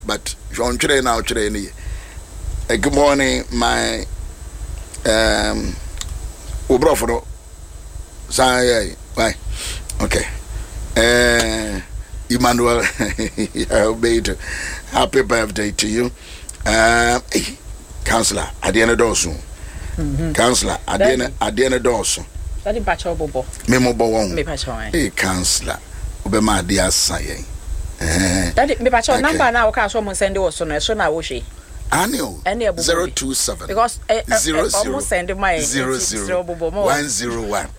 but if you want to now train. Good morning, my Ubroforo. Say, why? Okay. Emmanuel, I obeyed. Happy birthday to you. Councillor, at the end of Dawson. Councillor, at the end of Dawson. That is Pacho Bobo. Memo Bowon. Me Pacho. Councillor, Obama, dear Saye. That is me Pacho number now. Castle send also, so now was she. Annual 027 because almost send my 101 027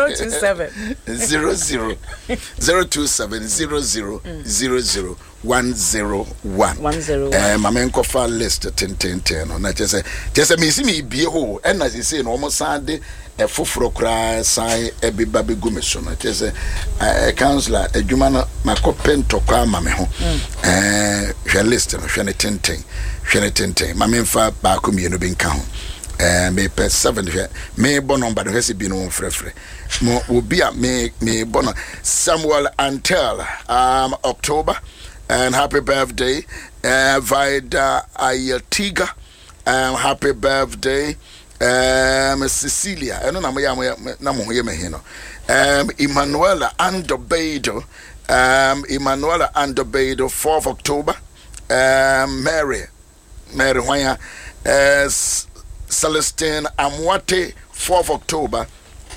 101 Mama Nkofa list 10 on just me see me be ho and as you say no almost Sunday a fufuro kra sai e bi babe gumeso no just councillor adwuma no makopento kwa mame ho hwe list no hwe ne 10 mame mfa ba ko mienu bi nka ho me per 7 me bo number no hese bi no frefre mo obi a me bono Samuel Antel October and happy birthday Vida Ayatiga happy birthday Cecilia eno na mo ye me hino Emmanuela Andobeido Emmanuela Andobeido 4th October Mary Wanya Celestine Amwate 4th October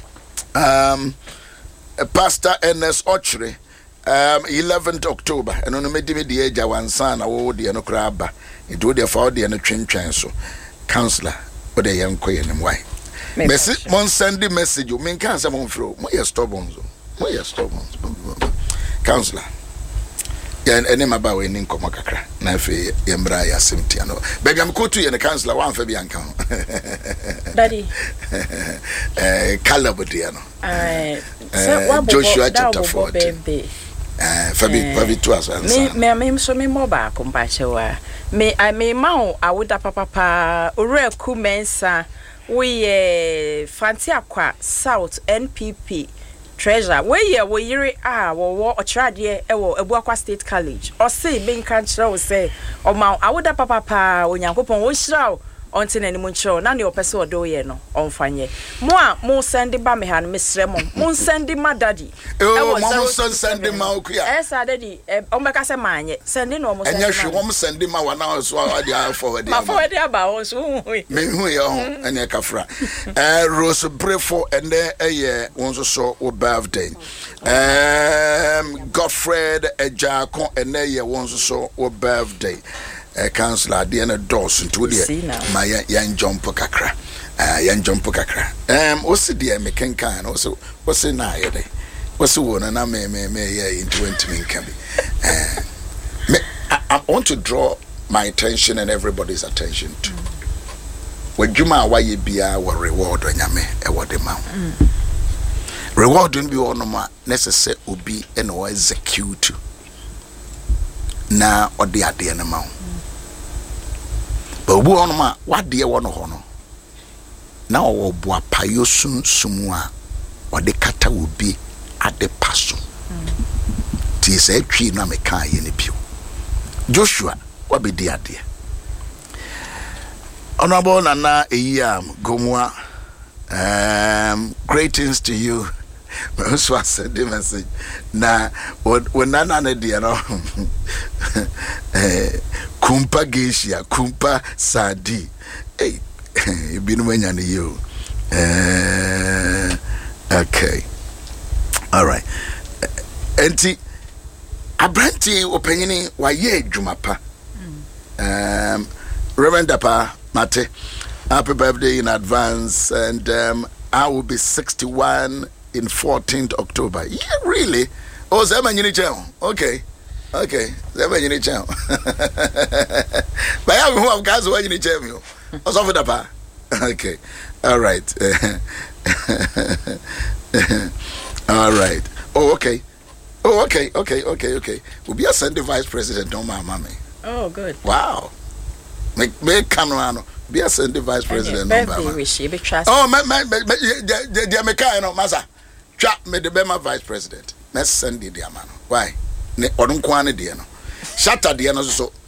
Pastor Ernest Ochre 11th October and on me di age one son awo de no kraba it would afford the no twentwen so counselor what dey yanko yen why message mon send the message you mean can say mon fro mo ye stubborn counselor yan enem aba we nin komo kakra na fe yembra ya semtia no begam ko tu ye counselor wan fa bi anka daddy Caleb dia no Joshua chapter 14 Fabi to us me so me moba compachewa me I me ma I would papa ore ku mensa we Fantia Kwa South NPP treasure we yiri wo ochradie ewo Ebuakwa State College o say be nka kire wo say o ma I would papa onyankopon wo hira onti na ni muncho na ne opese odo ye no onfanye mo send ba me ha no mesre mo send ma daddy mo send ma okuya daddy o meka se manye send no mo send enya hwe mo send ma wa na so ade forward ma forward aba won so me hu ye ho enya kafra Rose Brefo and eye won so birthday Godfred Ejako and eye won so birthday councillor the end doors into the my young jump kakra what's the mekankan also what's in na yede what's one na me in 20 min can be I want to draw my attention and everybody's attention to when juma wa ye bia wa reward onyame e wo de ma reward no be ono ma necessary obi e no execute na ode ade na ma obu ono ma wade wo no ho no na wo boa payo sunsumu a wade kata obi ade paso ti se twi na meka ye ne bio Joshua wabedi ade honorable Nana Eyam Gomwa greetings to you. So I said the message na when Nana ne dia no kumpa geisha kumpa sadi hey binu manya ne you okay all right enti abranti opanyini wa ye dwumapa Reverend Dapa Mate happy birthday in advance and I will be 61 in 14th October. Yeah, really? Oh, Zemanyini Channel. Okay. Zemanyini Channel. But I have guys who are in the channel. Also, Dapa. Okay. All right. All right. Oh, okay. We'll be a Sunday vice president, don't mind. Oh, good. Wow. Make Camerano. Be a Sunday vice president. Oh, the American Masa. Trap me the Bema vice president. Let's send the man. Why? Ne Odun Kwane Diano. Shatter the so